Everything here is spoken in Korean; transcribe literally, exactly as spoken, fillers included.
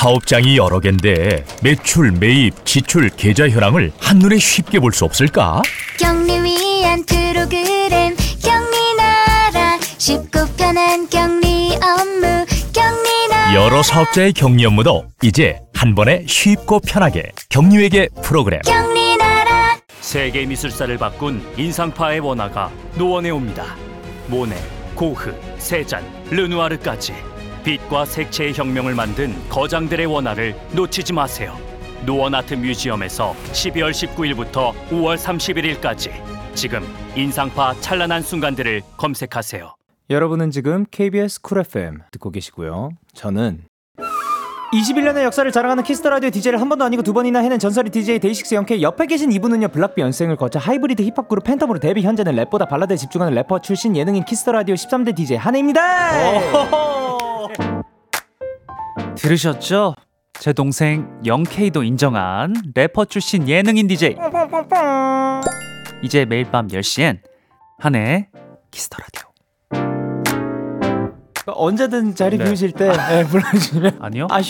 사업장이 여러 갠데 매출, 매입, 지출, 계좌 현황을 한눈에 쉽게 볼 수 없을까? 경리 위한 프로그램 경리나라 쉽고 편한 경리 업무 경리나라. 여러 사업자의 경리 업무도 이제 한 번에 쉽고 편하게 경리회계 프로그램. 경리나라. 세계 미술사를 바꾼 인상파의 원화가 노원에 옵니다. 모네, 고흐, 세잔, 르누아르까지 빛과 색채의 혁명을 만든 거장들의 원화를 놓치지 마세요. 노원 아트 뮤지엄에서 십이월 십구일부터 오월 삼십일일까지 지금 인상파 찬란한 순간들을 검색하세요. 여러분은 지금 케이비에스 쿨 에프엠 듣고 계시고요. 저는 이십일 년의 역사를 자랑하는 키스터 라디오 디제이를 한 번도 아니고 두 번이나 해낸 전설의 디제이 데이식스 영케이. 옆에 계신 이분은요, 블락비 연생을 거쳐 하이브리드 힙합 그룹 팬텀으로 데뷔. 현재는 랩보다 발라드에 집중하는 래퍼 출신 예능인 키스터 라디오 십삼 대 디제이 한혜입니다. 들으셨죠? 제 동생 영케이도 인정한 래퍼 출신 예능인 디제이. 이제 매일 밤 열 시엔 한혜의 키스터 라디오. 언제든 자리 네. 비우실 때 네, 불러주시면 아니요? 아,